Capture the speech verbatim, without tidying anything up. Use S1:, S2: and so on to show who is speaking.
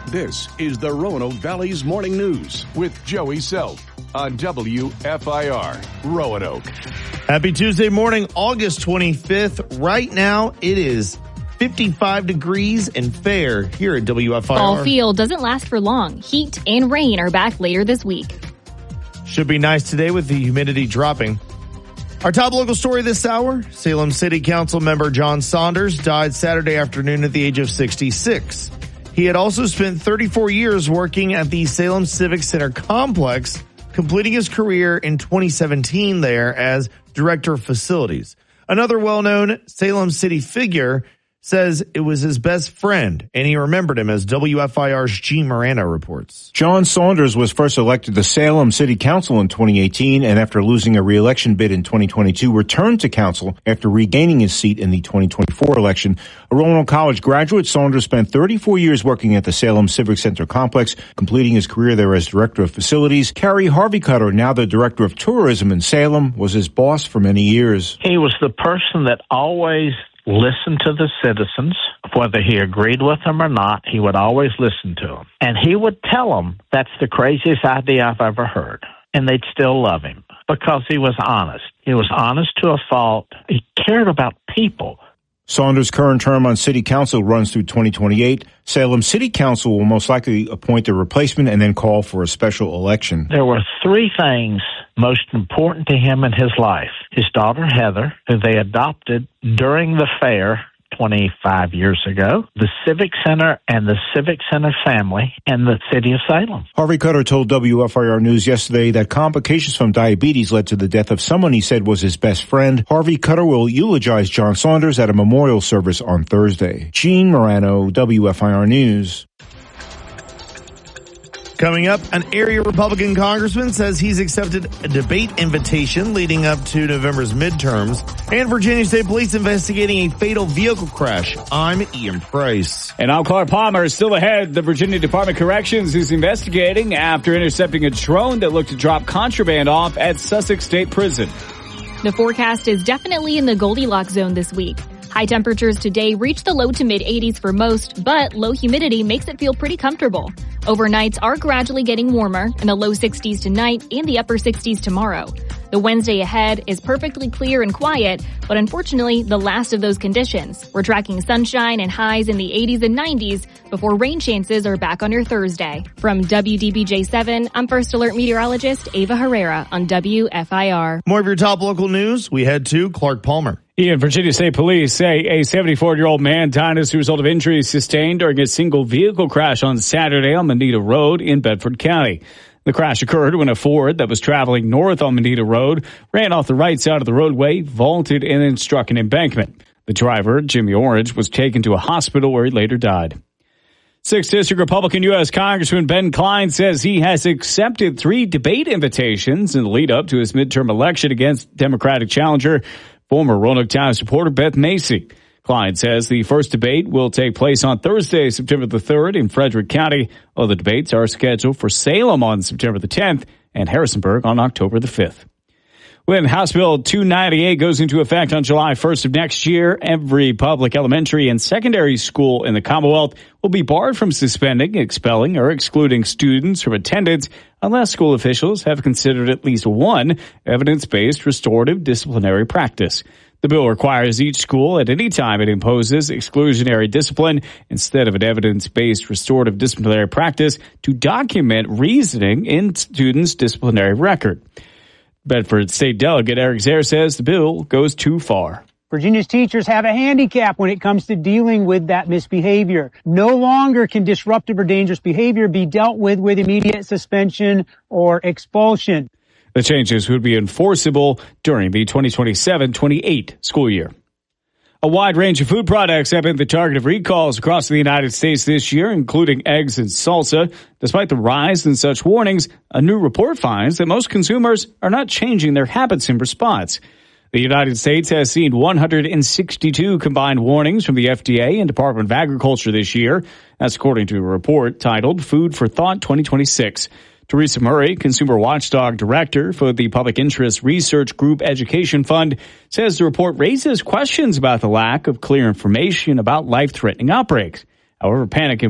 S1: This is the Roanoke Valley's Morning News with Joey Self on W F I R Roanoke.
S2: Happy Tuesday morning, August twenty-fifth. Right now, it is fifty-five degrees and fair here at W F I R.
S3: Fall feel doesn't last for long. Heat and rain are back later this week.
S2: Should be nice today with the humidity dropping. Our top local story this hour, Salem City Council member John Saunders died Saturday afternoon at the age of sixty-six. He had also spent thirty-four years working at the Salem Civic Center complex, completing his career in twenty seventeen there as director of facilities. Another well-known Salem City figure says it was his best friend, and he remembered him, as W F I R's Gene Marano reports.
S4: John Saunders was first elected to Salem City Council in twenty eighteen, and after losing a re-election bid in twenty twenty-two, returned to council after regaining his seat in the twenty twenty-four election. A Roanoke College graduate, Saunders spent thirty-four years working at the Salem Civic Center complex, completing his career there as director of facilities. Carrie Harvey-Cutter, now the director of tourism in Salem, was his boss for many years.
S5: He was the person that always listened to the citizens. Whether he agreed with them or not, he would always listen to them. And he would tell them, that's the craziest idea I've ever heard. And they'd still love him because he was honest. He was honest to a fault. He cared about people.
S4: Saunders' current term on city council runs through twenty twenty-eight. Salem City Council will most likely appoint a replacement and then call for a special election.
S5: There were three things most important to him in his life. His daughter, Heather, who they adopted during the fair twenty-five years ago, the Civic Center and the Civic Center family, and the city of Salem.
S4: Harvey-Cutter told W F I R News yesterday that complications from diabetes led to the death of someone he said was his best friend. Harvey-Cutter will eulogize John Saunders at a memorial service on Thursday. Gene Marano, W F I R News.
S2: Coming up, an area Republican congressman says he's accepted a debate invitation leading up to November's midterms. And Virginia State Police investigating a fatal vehicle crash. I'm Ian Price.
S6: And I'm Clark Palmer. Still ahead, the Virginia Department of Corrections is investigating after intercepting a drone that looked to drop contraband off at Sussex State Prison.
S3: The forecast is definitely in the Goldilocks zone this week. High temperatures today reach the low to mid eighties for most, but low humidity makes it feel pretty comfortable. Overnights are gradually getting warmer, in the low sixties tonight and the upper sixties tomorrow. The Wednesday ahead is perfectly clear and quiet, but unfortunately the last of those conditions. We're tracking sunshine and highs in the eighties and nineties before rain chances are back on your Thursday. From W D B J seven, I'm First Alert meteorologist Ava Herrera on W F I R.
S2: More of your top local news, we head to Clark Palmer.
S6: Ian, Virginia State Police say a seventy-four-year-old man died as a result of injuries sustained during a single vehicle crash on Saturday on Moneta Road in Bedford County. The crash occurred when a Ford that was traveling north on Moneta Road ran off the right side of the roadway, vaulted, and then struck an embankment. The driver, Jimmy Orange, was taken to a hospital where he later died. sixth District Republican U S Congressman Ben Cline says he has accepted three debate invitations in the lead-up to his midterm election against Democratic challenger, former Roanoke Times reporter Beth Macy. Cline says the first debate will take place on Thursday, September the third in Frederick County. Other debates are scheduled for Salem on September the tenth and Harrisonburg on October the fifth. When House Bill two ninety-eight goes into effect on July first of next year, every public elementary and secondary school in the Commonwealth will be barred from suspending, expelling, or excluding students from attendance unless school officials have considered at least one evidence-based restorative disciplinary practice. The bill requires each school at any time it imposes exclusionary discipline instead of an evidence-based restorative disciplinary practice to document reasoning in students' disciplinary record. Bedford State Delegate Eric Zare says the bill goes too far.
S7: Virginia's teachers have a handicap when it comes to dealing with that misbehavior. No longer can disruptive or dangerous behavior be dealt with with immediate suspension or expulsion.
S6: The changes would be enforceable during the twenty twenty-seven twenty-eight school year. A wide range of food products have been the target of recalls across the United States this year, including eggs and salsa. Despite the rise in such warnings, a new report finds that most consumers are not changing their habits in response. The United States has seen one hundred sixty-two combined warnings from the F D A and Department of Agriculture this year. That's according to a report titled Food for Thought twenty twenty-six. Teresa Murray, Consumer Watchdog Director for the Public Interest Research Group Education Fund, says the report raises questions about the lack of clear information about life-threatening outbreaks. However, panic